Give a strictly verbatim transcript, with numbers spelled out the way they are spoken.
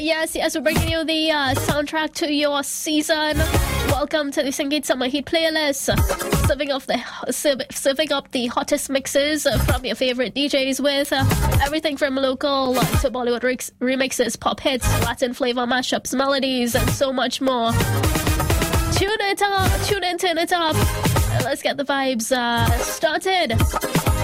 Yes, yes, we're bringing you the uh, soundtrack to your season. Welcome to the Singit Summer Heat playlist. Serving up the serving up the hottest mixes from your favorite D Js with uh, everything from local to Bollywood re- remixes, pop hits, Latin flavor mashups, melodies, and so much more. Tune it up, tune in, turn it up. Let's get the vibes uh, started.